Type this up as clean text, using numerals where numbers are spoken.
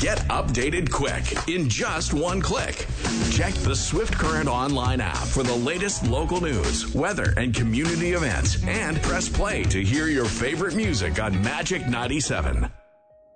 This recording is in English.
Get updated quick in just one click. Check the Swift Current online app for the latest local news, weather, and community events. And press play to hear your favorite music on Magic 97.